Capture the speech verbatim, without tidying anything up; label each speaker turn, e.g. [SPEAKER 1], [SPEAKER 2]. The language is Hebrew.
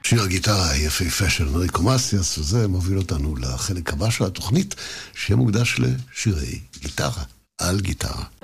[SPEAKER 1] שיר הגיטרה היפהפה של אנריקו מסיאס, וזה מוביל אותנו לחלק הבא של התוכנית, שיהיה מוקדש לשירי גיטרה על גיטרה.